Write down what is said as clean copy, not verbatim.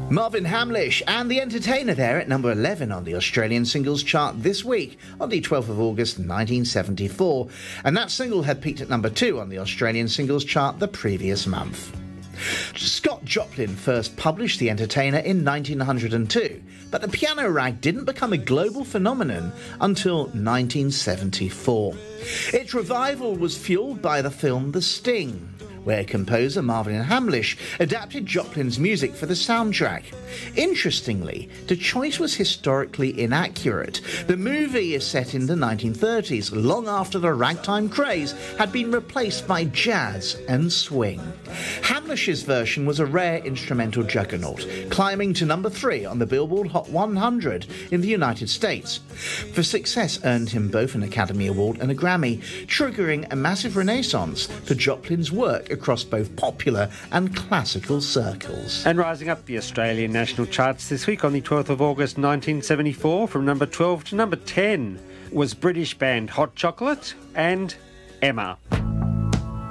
Marvin Hamlish and The Entertainer there at number 11 on the Australian singles chart this week on the 12th of August 1974. And that single had peaked at number 2 on the Australian singles chart the previous month. Scott Joplin first published The Entertainer in 1902, but the piano rag didn't become a global phenomenon until 1974. Its revival was fueled by the film The Sting, where composer Marvin Hamlish adapted Joplin's music for the soundtrack. Interestingly, the choice was historically inaccurate. The movie is set in the 1930s, long after the ragtime craze had been replaced by jazz and swing. Hamlish's version was a rare instrumental juggernaut, climbing to number 3 on the Billboard Hot 100 in the United States. The success earned him both an Academy Award and a Grammy, triggering a massive renaissance for Joplin's work across both popular and classical circles. And rising up the Australian national charts this week on the 12th of August 1974 from number 12 to number 10 was British band Hot Chocolate and Emma.